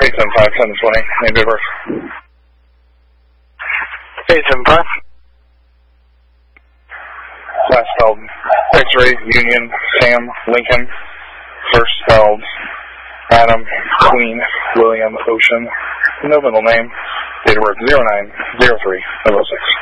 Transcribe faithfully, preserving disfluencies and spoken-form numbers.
eight seven five, seven twenty, name date of birth. eight seven five. Last spelled X-ray, Union, Sam, Lincoln. First spelled Adam, Queen, William, Ocean. No middle name. Date of birth zero nine zero three zero six.